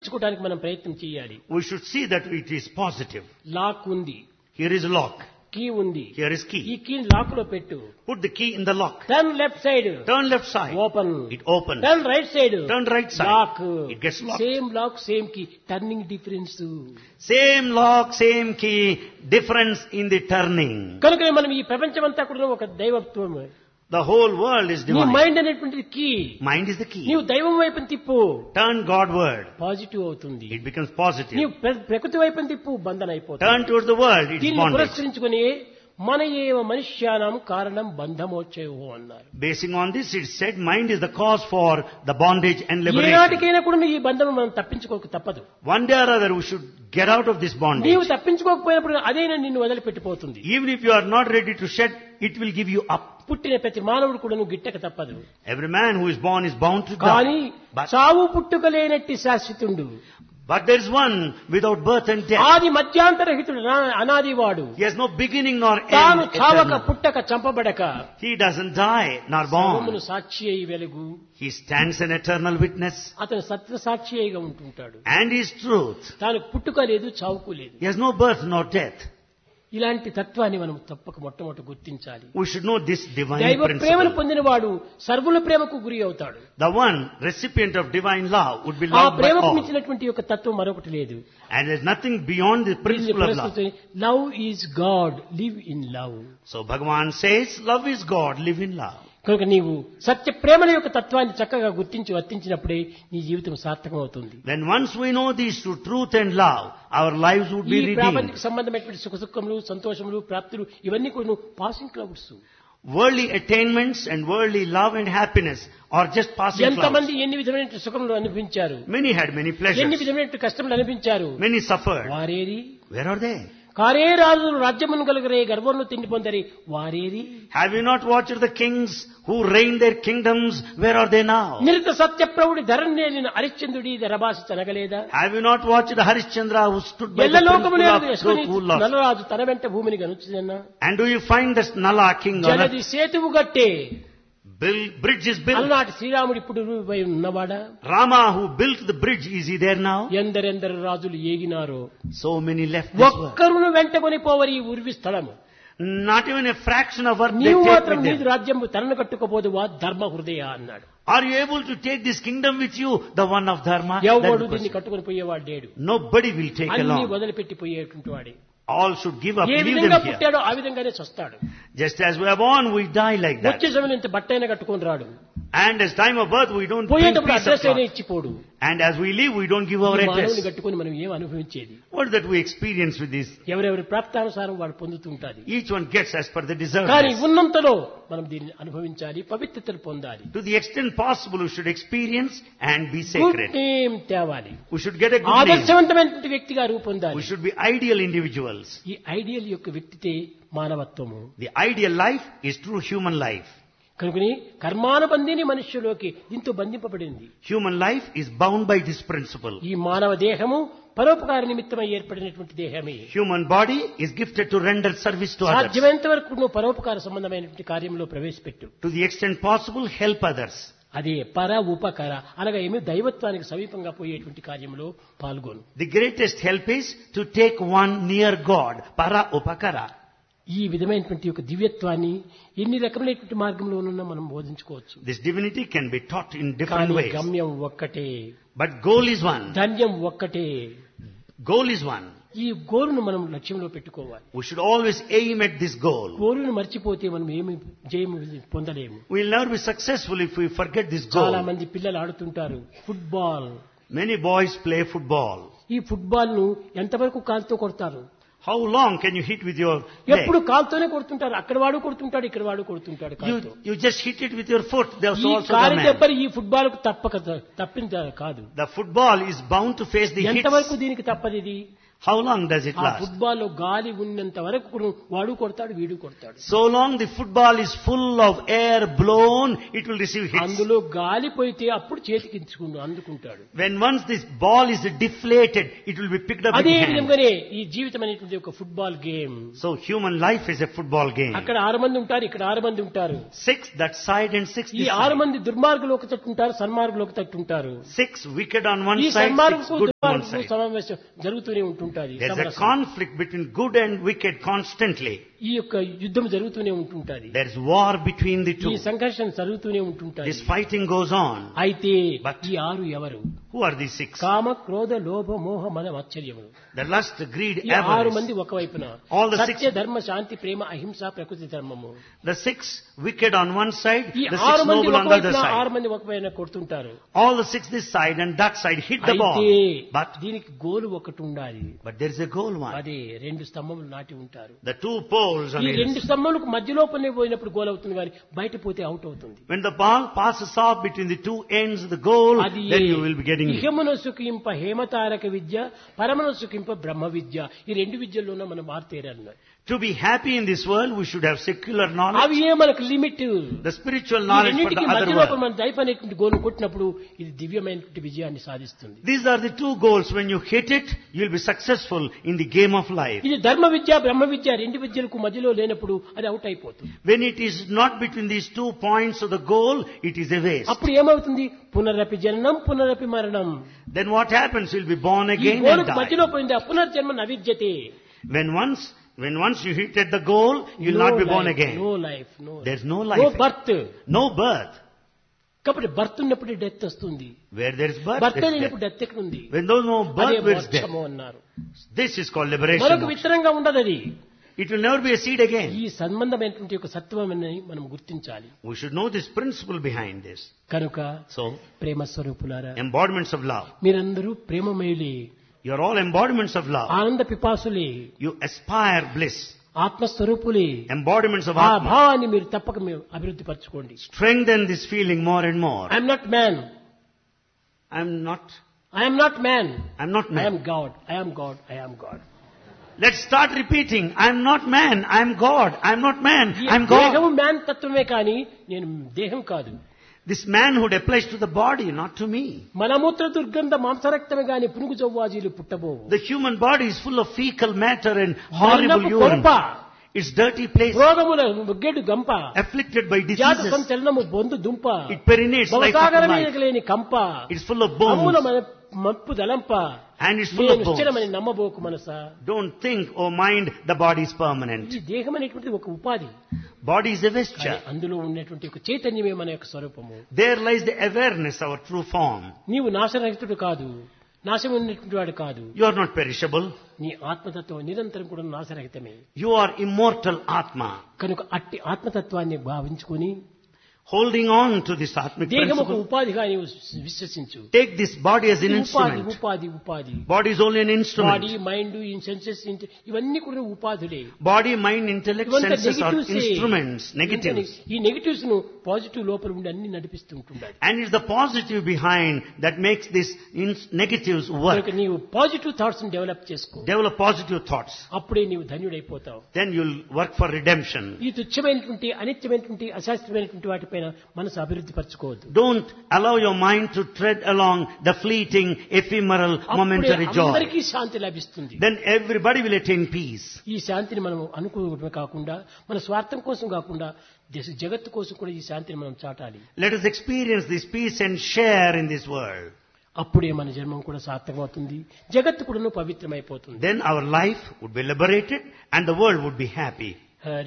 తెలుసుకోవడానికి మనం ప్రయత్నం చేయాలి. We should see that it is positive. Lock ఉంది, Here is lock. కీ ఉంది. Here is key. ఈ కీ లాక్ లో పెట్టు. Put the key in the lock. Turn left side, Turn left side. Open. It opens. Turn right side, Turn right side. Lock. It gets locked. Same lock same key, turning difference. Same lock, same key, difference in the turning. కనుక మనం ఈ ప్రపంచమంతా కూడా ఒక దైవత్వం. The whole world is నీ divine. Mind అనేటువంటిది key. Mind is the key. నీవు దైవం వైపుని తిప్పు, Turn Godward. పాజిటివ్ అవుతుంది. It becomes positive. నీవు ప్రకృతి వైపుని తిప్పు, బంధన అయిపోతుంది. Turn towards the world. It's దీన్ని bondage. పురస్కరించుకుని మన ఏవ మనుష్యానం కారణం బంధమోక్షయో అన్నారు. Basing on this, it said mind is the cause for the bondage and A liberation. నాటికైనా కూడా ఈ బంధం మనం తప్పించుకోక తప్పదు. One day or other, we should get out of this bondage. నీవు తప్పించుకోకపోయినప్పుడు అదైనా నిన్ను వదిలిపెట్టిపోతుంది. Even if you are not ready to shed, it will give you up. పుట్టిన ప్రతి మానవుడు కూడా నువ్వు గిట్టక తప్పదు. Every man who is born is bound to కానీ die. But చావు పుట్టుక లేనట్టి శాశ్వతుండు. there is one without birth and death. ఆది మధ్యాంతరహితుడు, అనాదివాడు. He has no beginning nor తాను end. చావక Eternal. పుట్టక చంపబడక He doesn't die nor సర్వమును born. సాక్షి అయి వెలుగు. He stands an eternal witness అతను సత్య సాక్షి అయిగా ఉంటుంటాడు. and is truth. తాను పుట్టుక లేదు, చావుకు లేదు. He has no birth nor death. ఇలాంటి తత్వాన్ని మనం తప్పక మొట్టమొదటి గుర్తించాలి. We should know this divine దైవ ప్రేమను principle. పొందినవాడు సర్వుల ప్రేమకు గురి అవుతాడు. The one recipient of divine love would be ఆ loved by ప్రేమకు all. మించినటువంటి యొక్క తత్వం మరొకటి లేదు. And there is nothing beyond the principle of love. Love is God, live in love. So Bhagavan says, love is God, live in love. కనుక నీవు సత్య ప్రేమల యొక్క తత్వాన్ని చక్కగా గుర్తించి వర్తించినప్పుడే నీ జీవితం సార్థకం అవుతుంది. Then once we know these two, truth and love, our lives would ఈ be redeemed. ప్రాపంచిక సంబంధమైనటువంటి సుఖములు, సంతోషములు, ప్రాప్తులు ఇవన్నీ కూడా passing clouds. Worldly attainments and worldly love and happiness are just passing ఎంతమంది clouds. ఎన్ని విధమైన సుఖములు అనిపించారు, Many had many ఎన్ని pleasures. విధమైన కష్టములు అనిపించారు. Many suffered. వారేరి Where are they? కారే రాజులు రాజ్యమును కలగరే గర్వమును తిండి పొందరి వారేరి. Have you not watched the kings who reigned their kingdoms? Where are they now? నిరుత సత్యప్రభుడి ధరణ్యేలిన హరిశ్చంద్రుడి ధరభాష తనగలేదా. Have you not watched the Harishchandra who stood by the ఎల్ల లోకము principle లేదు of Yashwani truth who lost? Nalaraju తన వెంట భూమిని గనుచుదన్నా. And do you find this Nala king on జలది earth? సేతువు గట్టే Bridge is built. అలనాటి శ్రీరాముడు ఇప్పుడు పోయి ఉన్నవాడా. Rama who built the bridge, is he there now? ఎందరెందరు రాజులు ఏగినారో So many left this world. ఒక్కరును వెంటకొని పోవరి ఈ ఉర్వి స్థలము. Not even a fraction of earth they నీవు take మాత్రం with నీది them. రాజ్యము తనను కట్టుకోబోదువా ధర్మ హృదయ అన్నాడు. Are you able to take this kingdom with you? The one of Dharma? ఎవడు That దీన్ని person. కట్టుకొని పోయేవాడు లేడు. Nobody will take అన్ని along. వదిలిపెట్టి పోయేటువంటి వాడే. All should give up, A leave విధంగా them here. పుట్టాడో ఆ విధంగానే చస్తాడు. Just as we are born, we die like that. వచ్చే సమయం ఇంత బట్టైనా కట్టుకొని రాడు. And as time of birth, we don't bring పోయేటప్పుడు piece of అడ్రస్ అయినా cloth. ఇచ్చిపోడు. And as we leave, we don't give our ఈ మానవుని address. కట్టుకొని మనం ఏం అనుభవించేది. What is that we experience with this? ఎవరెవరి ప్రాప్తానుసారం వాడు పొందుతుంటాది. Each one gets as per the కానీ deservedness. ఉన్నంతలో మనం దీన్ని అనుభవించాలి, పవిత్రతను పొందాలి. To the extent possible, we should experience and be good sacred. Name తేవాలి. We should get a good name. ఆదర్శవంతమైనటువంటి వ్యక్తిగా రూపొందాలి. We should be ideal individuals. ఈ ఐడియల్ యొక్క వ్యక్తితే మానవత్వము. The ideal life is true human life. కనుకని కర్మానుబంధిని మనుష్యులోకి దీంతో బంధింపబడింది. Human life is bound by this principle. ఈ మానవ దేహము పరోపకార నిమిత్తమై ఏర్పడినటువంటి దేహమే. Human body is gifted to render service to others. సాధ్యమైనంత వరకు నువ్వు పరోపకార సంబంధమైనటువంటి కార్యంలో ప్రవేశపెట్టు. To the extent possible, help others. అదే పర ఉపకర అనగా ఏమి దైవత్వానికి సమీపంగా పోయేటువంటి కార్యంలో పాల్గొను. The greatest help is to take one near God. Para upakara. ఈ విధమైనటువంటి యొక్క దివ్యత్వాన్ని ఎన్ని రకమైనటువంటి మార్గంలోనన్నా మనం బోధించుకోవచ్చు. This divinity can be taught in different కానీ ways. గమ్యం ఒక్కటే, But goal is one. ధన్యం ఒక్కటే. Goal is one. ఈ గోలును మనం లక్ష్యంలో పెట్టుకోవాలి. We should always aim at this goal. గోలును మర్చిపోతే మనం ఏమి జయము పొందలేము. We will never be successful if we forget this చాలా goal. మంది పిల్లలు ఆడుతుంటారు football. Many boys play football. ఈ ఫుట్బాల్ ను ఎంతవరకు కాలుతో కొడతారు. How long can you hit with your ఎప్పుడు leg? కాలుతోనే కొడుతుంటారు. అక్కడ వాడు కొడుతుంటాడు, ఇక్కడ వాడు కొడుతుంటాడు కాలుతో. You just hit it with your foot. There's ఈ also కాలి the man. దెబ్బలు ఈ ఫుట్బాల్ కు తప్పింది కాదు. The football is bound to face the hits. ఎంతవరకు దీనికి తప్పదు ఇది. How long does it ఆ last? ఫుట్బాల్ లో గాలి ఉన్నంత వరకు కూడా వాడు కొడతాడు వీడు కొడతాడు. So long the football is full of air blown, it will receive hits. అందులో గాలి పోయితే అప్పుడు చేతికి అందుకుంటాడు. When once this ball is deflated, it will be picked up అదే in hand. విధంగానే ఈ జీవితం అనేటువంటి ఒక football game. So human life is a football game. అక్కడ 6 మంది ఉంటారు, ఇక్కడ 6 మంది ఉంటారు. 6 that side and 6 ఈ this 6 side. మంది దుర్మార్గులు ఒక తట్టు ఉంటారు, సన్మార్గులు ఒక తట్టు ఉంటారు. 6 wicked on one ఈ side, 6 సన్మార్గులకు good on one దుర్మార్గులకు side. సమావేశం జరుగుతూనే ఉంటుంటది. There's a conflict between good and wicked constantly. ఈ యొక్క యుద్ధం జరుగుతూనే ఉంటుంటది. There's war between the ఈ two. సంఘర్షణ జరుగుతూనే ఉంటుంటది. This fighting goes on. అయితే But ఈ 6 ఎవరు? who are these 6? కామ, క్రోధ, లోభ, మోహ, మద, మత్సర్యములు. The lust, greed, ఈ 6 avarice. మంది ఒకవైపున. All the సత్య, 6. ధర్మ, శాంతి, ప్రేమ, అహింస, ప్రకృతి ధర్మము. The 6 wicked on one side, ఈ the 6 6 మంది noble on the other ఒకవైపున, side. 6 మంది ఒకవైపున కొడుతుంటారు. All the 6 this side and that side hit the ball. అయితే But దీనికి గోలు ఒకటి ఉండాలి. there is a goal one. అదే 2 స్తంభములు నాటి ఉంటారు. The 2 poles on ఈ either 2 స్తంభములకు మధ్యలో పోయినప్పుడు గోల్ అవుతుంది, కానీ బయట పోతే అవుట్ అవుతుంది. When the ball passes off between the 2 ends of the goal, అది then you will be getting it. ఇహమున సుఖింప హేమతారక విద్య, పరమన సుఖింప బ్రహ్మ విద్య. ఈ 2 విద్యల్లోనే మనం మారుతేరాలి. To be happy in this world, we should have secular knowledge, అవి ఏ మనకు limit. the spiritual knowledge for the other మధ్యలో world. మనం దైవ అనేటువంటి goal కొట్టినప్పుడు ఇది దివ్యమైనటువంటి విజయాన్ని సాధిస్తుంది. These are the 2 goals. When you hit it, you will be successful in the game of life. ఇది ధర్మ విద్య, బ్రహ్మ విద్య 2 విద్యలకు మధ్యలో లేనప్పుడు అది అవుట్ అయిపోతుంది. When it is not between these 2 points of the goal, it is a waste. అప్పుడు ఏమవుతుంది? పునరపి జననం, పునరపి మరణం. Then what happens? You'll be born ఈ again and గోలుకు die. మధ్యలో పోయింది ఆ పునర్జన్మ నవిద్యతే. When once you hit at the goal, you'll not be born again. No life, There's no no life. Birth. No birth. కాబట్టి బర్త్ ఉన్నప్పుడు death వస్తుంది. Where there is birth, birth there is లేనప్పుడు death. Death ఎక్కడ ఉంది? When there's no అదే birth, there is death. మోక్షము అన్నారు. This is called liberation. మరొక విత్తనంగా ఉండదు అది. It will never be a seed again. ఈ సంబంధమైనటువంటి ఒక సత్వమని మనం గుర్తించాలి. We should know this principle behind this. కనుక So, ప్రేమ స్వరూపులారా, embodiments of love. మీరందరూ ప్రేమమయులే, You are all embodiments of love. ఆనంద పిపాసులే, You aspire bliss. ఆత్మస్వరూపులే. Embodiments of ఆ Atma. భావాన్ని మీరు తప్పక మీరు అభివృద్ధి పరచుకోండి. Strengthen this feeling more and more. I'm not man, I'm not I'm not man, man. I'm God, I'm God, I'm God. Let's start repeating. I'm not man. I'm God. I'm not man. ఈ I'm God. దేహము man తత్వమే కానీ నేను దేహం కాదు. This manhood applies to the body, not to me. మలమూత్ర దుర్గంధ మాంసరక్తమే గాని పునుగు చవ్వాజీలు పుట్టబోవు. The human body is full of fecal matter and horrible మలినపు urine. కొంప, It's dirty place. రోగముల ముగ్గెడు గంప, Afflicted by జాత diseases. సంచలనము బొందు దుంప, It perinates like భవసాగర life. మీదకి లేని కంప, It's full of అమూల bones. మప్పు దలంప. And it's full నేను of bones. స్థిరమని నమ్మబోకు Manasa. Don't think or mind the body is permanent. ఈ దేహం అనేటువంటిది ఒక ఉపాధి. Body is a కానీ vesture. అందులో ఉన్నటువంటి ఒక చైతన్యమే మన యొక్క స్వరూపము. There lies the awareness, our true form. నీవు నాశరహితుడు కాదు, నాశం ఉన్నటువంటి వాడు కాదు. You are not perishable. నీ ఆత్మతత్వం నిరంతరం కూడా నాశరహితమే. You are immortal Atma. కనుక అట్టి ఆత్మతత్వాన్ని భావించుకొని Holding on to this Atmic దేహం ఒక principle. ఉపాధిగా నీవు విశ్వసించు. Take this body as an ఉపాధి instrument. ఉపాధి ఉపాధి. Body is only an body, instrument. Mind, senses ఇవన్నీ కూడా ఉపాధులే. Body, mind, intellect, ఇవంతా senses are negatives A. instruments, negatives. ఈ నెగటివ్స్ ను పాజిటివ్ లోపల ఉండి అన్ని నడిపిస్తుంటుండాలి. And it's the positive behind that makes these negatives work. కనుక నీవు పాజిటివ్ థాట్స్ ని డెవలప్ చేసుకో. Develop positive thoughts. అప్పుడే నీవు ధన్యుడైపోతావు. Then you'll work for redemption. ఈ తుచ్చమైనటువంటి అనిత్యమైనటువంటి అశాస్త్రమైనటువంటి వాటిపైన మనసు అభివృద్ధి పరచుకోవద్దు. Don't allow your mind to tread along the fleeting, ephemeral, momentary అప్పుడే joy. అందరికీ శాంతి లభిస్తుంది. Then everybody will attain peace. ఈ శాంతిని మనం అనుకోవడమే కాకుండా మన స్వార్థం కోసం కాకుండా జగత్తు కోసం కూడా ఈ శాంతిని మనం చాటాలి. Let us experience this peace and share in this world. అప్పుడే మన జన్మం కూడా సార్థకమవుతుంది, జగత్తు కూడా పవిత్రమైపోతుంది. Then our life would be liberated and the world would be happy.